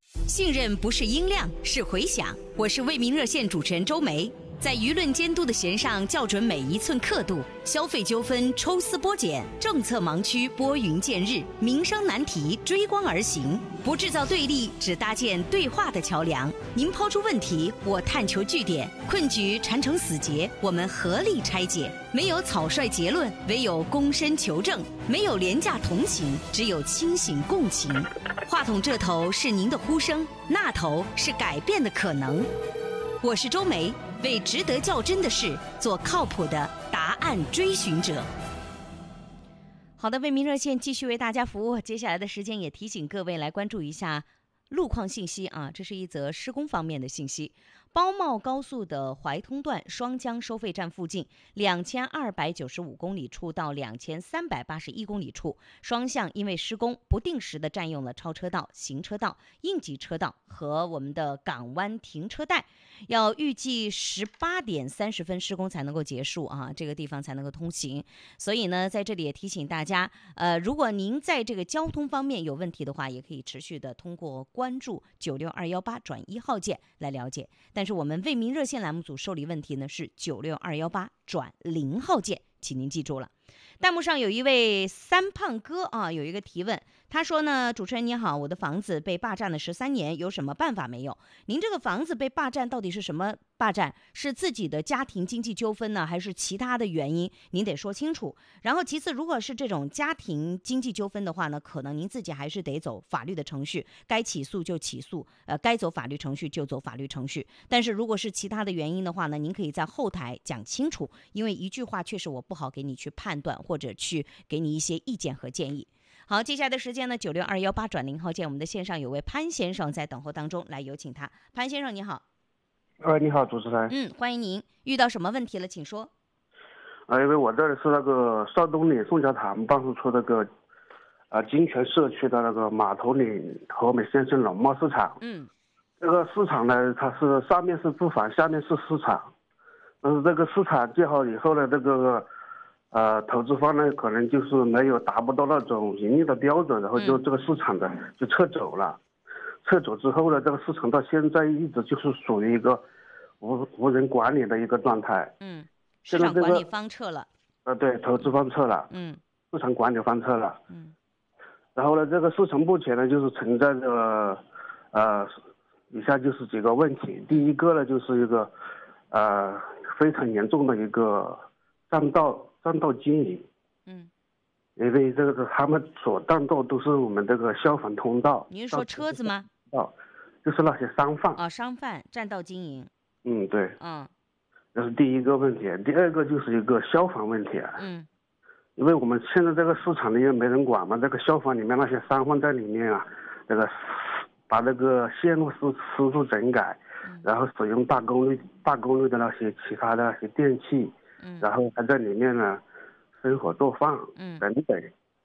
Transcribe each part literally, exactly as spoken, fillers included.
信任不是音量，是回响。我是为民热线主持人周梅，在舆论监督的弦上校准每一寸刻度，消费纠纷抽丝剥茧，政策盲区拨云见日，民生难题追光而行，不制造对立，只搭建对话的桥梁。您抛出问题，我探求据点，困局缠成死结，我们合力拆解。没有草率结论，唯有躬身求证；没有廉价同情，只有清醒共情。话筒这头是您的呼声，那头是改变的可能。我是周梅，为值得较真的事做靠谱的答案追寻者。好的，为民热线继续为大家服务。接下来的时间也提醒各位来关注一下路况信息啊，这是一则施工方面的信息。包茂高速的怀通段双江收费站附近两千二百九十五公里处到两千三百八十一公里处，双向因为施工不定时的占用了超车道、行车道、应急车道和我们的港湾停车带，要预计十八点三十分施工才能够结束啊，这个地方才能够通行。所以呢，在这里也提醒大家，呃，如果您在这个交通方面有问题的话，也可以持续的通过关注九六二一八转一号键来了解。但是我们为民热线栏目组受理问题呢是九六二一八转零号键，请您记住了。弹幕上有一位三胖哥啊，有一个提问，他说呢，主持人你好，我的房子被霸占了十三年，有什么办法没有？您这个房子被霸占到底是什么霸占？是自己的家庭经济纠纷呢，还是其他的原因？您得说清楚。然后其次，如果是这种家庭经济纠纷的话呢，可能您自己还是得走法律的程序，该起诉就起诉，呃，该走法律程序就走法律程序。但是如果是其他的原因的话呢，您可以在后台讲清楚，因为一句话确实我不好给你去判断或者去给你一些意见和建议。好，接下来的时间呢，九六二一八转零号键，我们的线上有位潘先生在等候当中，来有请他。潘先生你好。 呃，你好，主持人。 嗯，欢迎您。遇到什么问题了，请说。 呃，因为我这里是那个邵东岭宋家塘办事处那个，呃，金泉社区的那个码头岭和美先生农贸市场。 嗯。 这个市场呢，它是上面是住房，下面是市场。但是这个市场建好以后呢，这个。呃，投资方呢，可能就是没有达不到那种盈利的标准，然后就这个市场的就撤走了。撤走之后呢，这个市场到现在一直就是属于一个无无人管理的一个状态。 嗯，市场管理方撤了。 呃，对，投资方撤了。 嗯， 市场管理方撤了。 嗯， 然后呢，这个市场目前呢，就是存在着呃，以下就是几个问题。第一个呢，就是一个呃非常严重的一个占道。占道经营， 嗯， 因为这个他们所占道都是我们这个消防通道。 你是说车子吗？ 哦，就是那些商贩。 哦，商贩占道经营。 嗯，对。 嗯， 这是第一个问题。第二个就是一个消防问题。 嗯， 因为我们现在这个市场里面没人管嘛，这个消防里面那些商贩在里面啊，这个把那个线路师师傅整改， 嗯、然后使用大功率大功率的那些其他的那些电器。 嗯， 然后还在里面呢，生火做饭， 嗯， 等等，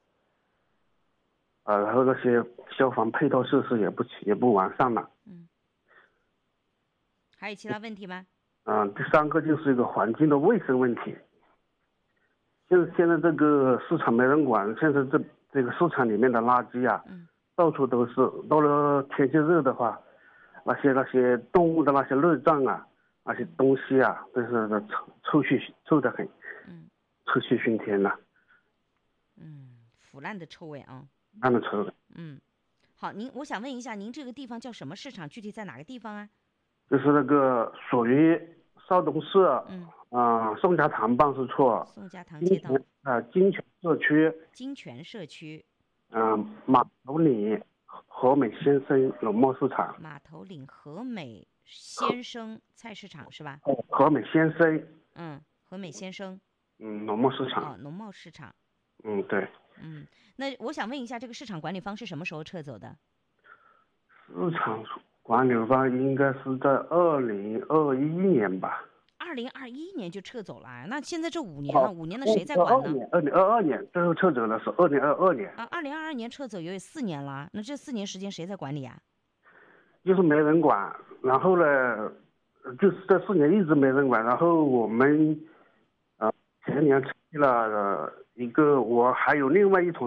啊，然后那些消防配套设施也不也不完善了， 嗯，还有其他问题吗？ 嗯，第三个就是一个环境的卫生问题。现现在这个市场没人管，现在这这个市场里面的垃圾啊， 嗯， 到处都是。到了天气热的话，那些那些动物的那些内脏啊。那些东西啊，都是臭臭气臭得很， 嗯， 臭气熏天了， 嗯，腐烂的臭味啊， 烂的臭味。 嗯，好，您，我想问一下，您这个地方叫什么市场？具体在哪个地方啊？ 就是那个属于邵东市， 嗯， 啊、呃，宋家塘办事处， 宋家塘街道， 啊，金泉社区， 金泉社区， 嗯、呃，码头岭和美先生农贸市场， 码头岭和美先生菜市场是吧？ 和美先生， 嗯，和美先生， 嗯，农贸市场， 哦，农贸市场， 嗯，对， 嗯，那我想问一下，这个市场管理方是什么时候撤走的？ 市场管理方应该是在二零二一年吧。 二零二一年就撤走了，那现在这五年了，五年了谁在管呢？ 二零二二年最后撤走的是二零二二年啊，二零二二年撤走也有四年了，那这四年时间谁在管理啊？ 就是没人管，然后呢，就是这四年一直没人管，然后我们，呃，前年成立了一个，我还有另外一同。